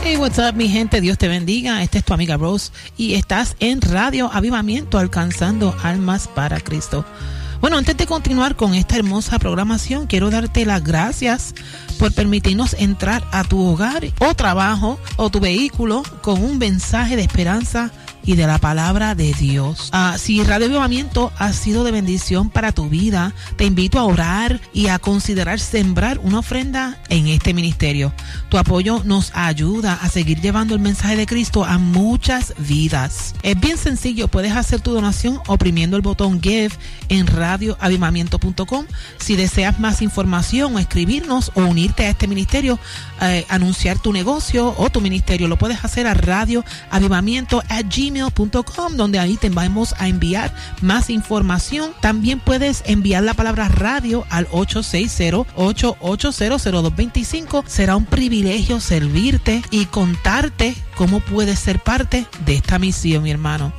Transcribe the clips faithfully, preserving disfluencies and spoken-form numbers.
Hey, what's up, mi gente? Dios te bendiga. Esta es tu amiga Rose y estás en Radio Avivamiento, alcanzando almas para Cristo. Bueno, antes de continuar con esta hermosa programación, quiero darte las gracias por permitirnos entrar a tu hogar o trabajo o tu vehículo con un mensaje de esperanza y de la palabra de Dios. Uh, si Radio Avivamiento ha sido de bendición para tu vida, te invito a orar y a considerar sembrar una ofrenda en este ministerio. Tu apoyo nos ayuda a seguir llevando el mensaje de Cristo a muchas vidas. Es bien sencillo, puedes hacer tu donación oprimiendo el botón Give en radio avivamiento punto com. Si deseas más información o escribirnos o unirte a este ministerio, eh, anunciar tu negocio o tu ministerio, lo puedes hacer a radio avivamiento at gmail punto com, donde ahí te vamos a enviar más información. También puedes enviar la palabra radio al ocho seis cero, ocho ocho cero, cero dos dos cinco. Será un privilegio servirte y contarte cómo puedes ser parte de esta misión, mi hermano.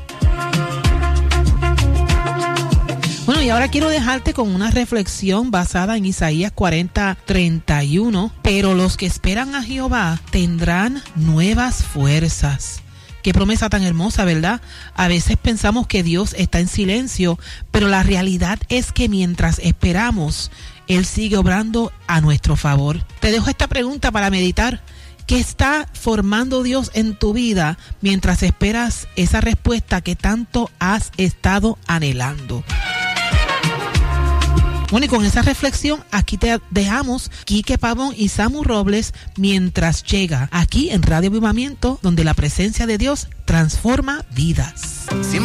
Bueno, y ahora quiero dejarte con una reflexión basada en Isaías cuarenta, treinta y uno. Pero los que esperan a Jehová tendrán nuevas fuerzas. Qué promesa tan hermosa, ¿verdad? A veces pensamos que Dios está en silencio, pero la realidad es que mientras esperamos, Él sigue obrando a nuestro favor. Te dejo esta pregunta para meditar. ¿Qué está formando Dios en tu vida mientras esperas esa respuesta que tanto has estado anhelando? Bueno, y con esa reflexión, aquí te dejamos Quique Pavón y Samu Robles mientras llega aquí en Radio Avivamiento, donde la presencia de Dios transforma vidas.